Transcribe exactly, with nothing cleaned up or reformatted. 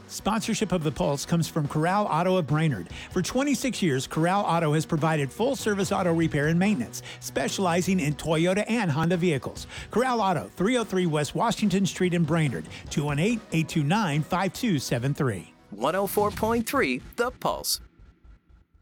Sponsorship of The Pulse comes from Corral Auto of Brainerd. For twenty-six years, Corral Auto has provided full-service auto repair and maintenance, specializing in Toyota and Honda vehicles. Corral Auto, three oh three West Washington Street in Brainerd, two one eight, eight two nine, five two seven three. one oh four point three The Pulse.